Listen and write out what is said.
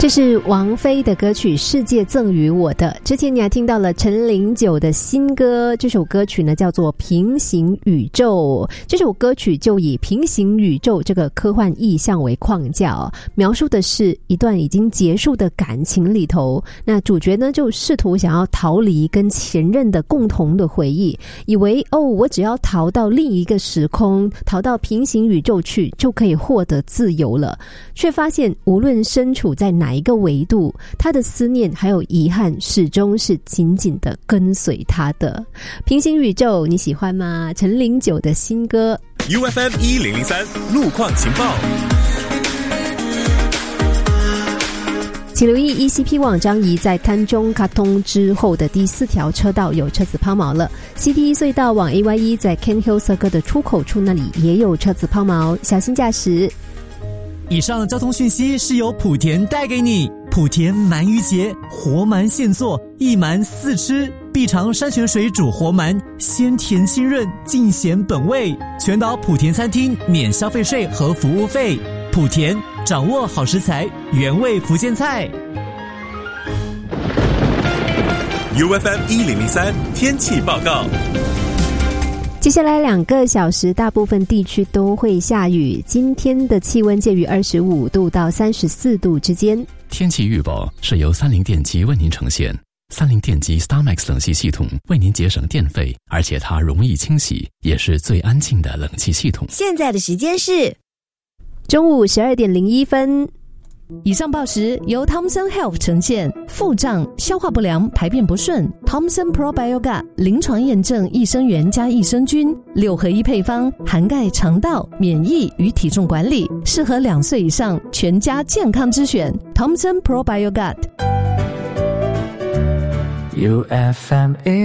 这是王菲的歌曲《世界赠予我的》。之前你还听到了陈零九的新歌，这首歌曲呢叫做《平行宇宙》。这首歌曲就以平行宇宙这个科幻意象为框架，描述的是一段已经结束的感情里头，那主角呢就试图想要逃离跟前任的共同的回忆，以为我只要逃到另一个时空，逃到平行宇宙去就可以获得自由了，却发现无论身处在哪一个维度，他的思念还有遗憾始终是紧紧的跟随他的。平行宇宙你喜欢吗？陈零九的新歌 UFM 1003路况情报。 请留意 ECP 网张仪在滩中卡通之后的第4条车道有车子抛锚了。 CT1 隧道往 AY1 在 Ken Hill Circle 的出口处那里也有车子抛锚，小心驾驶。 以上交通讯息是由莆田带给你。莆田鳗鱼节，活鳗现做，一鳗4吃，必尝山泉水煮活鳗，鲜甜清润，尽显本味。全岛莆田餐厅免消费税和服务费。莆田掌握好食材，原味福建菜。 UFM 1003天气报告。 接下来2个小时大部分地区都会下雨，今天的气温介于25度到34度之间。 天气预报是由三菱电机为您呈现。三菱电机 StarMax 冷气系统为您节省电费，而且它容易清洗，也是最安静的冷气系统。 现在的时间是中午12点01分。 以上报时由 Thomson Health 呈现。腹胀、消化不良、排便不顺， Thomson Probiogat 临床验证益生元加益生菌6合1配方，涵盖肠道、免疫与体重管理，适合2岁以上全家健康之选。 Thomson Probiogat。 UFM